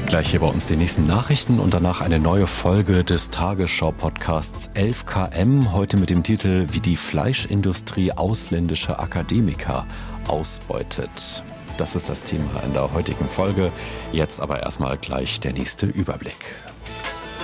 Gleich hier bei uns die nächsten Nachrichten und danach eine neue Folge des Tagesschau-Podcasts 11KM. Heute mit dem Titel Wie die Fleischindustrie ausländische Akademiker ausbeutet. Das ist das Thema in der heutigen Folge. Jetzt aber erstmal gleich der nächste Überblick.